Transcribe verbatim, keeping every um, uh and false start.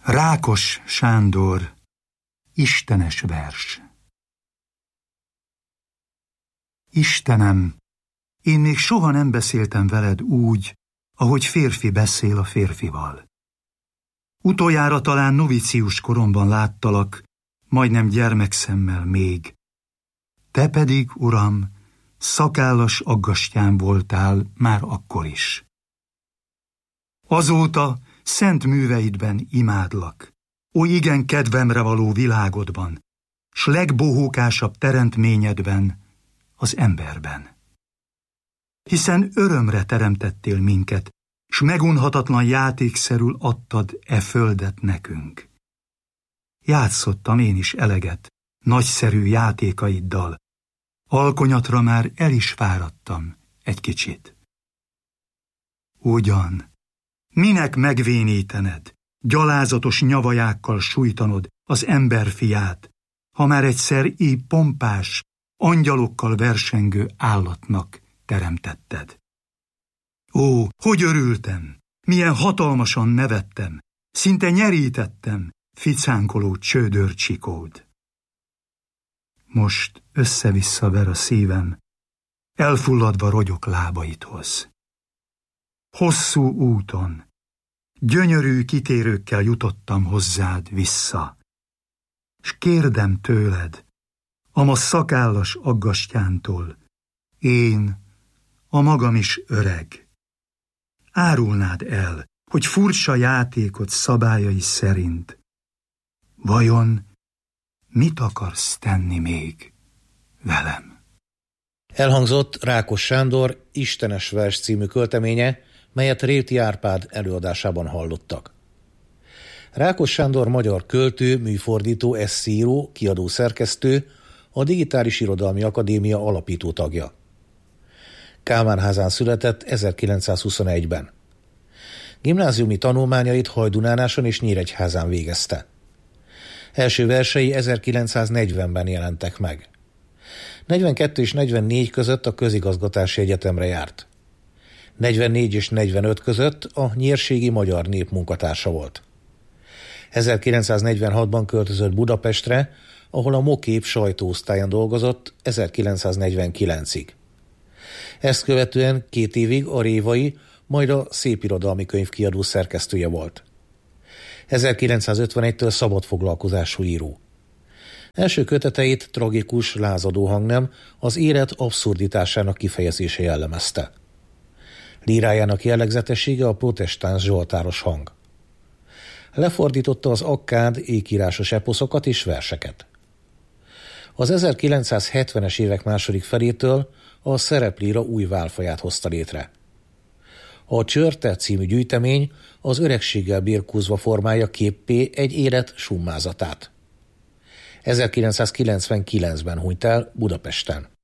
Rákos Sándor, istenes vers. Istenem, én még soha nem beszéltem veled úgy, ahogy férfi beszél a férfival. Utoljára talán novicius koromban láttalak, majdnem gyermekszemmel még. Te pedig, Uram, szakállas aggastyán voltál már akkor is. Azóta szent műveidben imádlak, ó igen kedvemre való világodban, s legbohókásabb teremtményedben, az emberben. Hiszen örömre teremtettél minket, s megunhatatlan játékszerül adtad e földet nekünk. Játszottam én is eleget, nagyszerű játékaiddal, alkonyatra már el is fáradtam egy kicsit. Ugyan, minek megvénítened, gyalázatos nyavajákkal sújtanod az emberfiát, ha már egyszer így pompás, angyalokkal versengő állatnak teremtetted. Ó, hogy örültem, milyen hatalmasan nevettem, szinte nyerítettem ficánkoló csődörcsikód. Most össze-vissza ver a szívem, elfulladva rogyok lábaidhoz. Hosszú úton, gyönyörű kitérőkkel jutottam hozzád vissza, s kérdem tőled, ama szakállas aggastyántól, én, a magam is öreg. Árulnád el, hogy furcsa játékot szabályai szerint. Vajon mit akarsz tenni még velem? Elhangzott Rákos Sándor Istenes vers című költeménye, melyet Réti Árpád előadásában hallottak. Rákos Sándor magyar költő, műfordító, esszíró, kiadó szerkesztő, a Digitális Irodalmi Akadémia alapító tagja. Kálmánházán született ezerkilencszázhuszonegyben. Gimnáziumi tanulmányait Hajdunánáson és Nyíregyházán végezte. Első versei ezerkilencszáznegyvenben jelentek meg. negyvenkettő és negyvennégy között a Közigazgatási Egyetemre járt. negyvennégy és negyvenöt között a Nyírségi Magyar Nép munkatársa volt. ezerkilencszáznegyvenhatban költözött Budapestre, ahol a Mokép sajtóosztályán dolgozott ezerkilencszáznegyvenkilencig. Ezt követően két évig a Révai, majd a Szépirodalmi Könyv kiadó szerkesztője volt. ezerkilencszázötvenegytől szabadfoglalkozású író. Első köteteit tragikus, lázadó hangnem, az élet abszurditásának kifejezése jellemezte. Lírájának jellegzetessége a protestáns zsoltáros hang. Lefordította az akkád ékírásos eposzokat és verseket. Az ezerkilencszázhetvenes évek második felétől a szereplíra új válfaját hozta létre. A Csörte című gyűjtemény az öregséggel birkózva formálja képpé egy élet summázatát. ezerkilencszázkilencvenkilencben hunyt el Budapesten.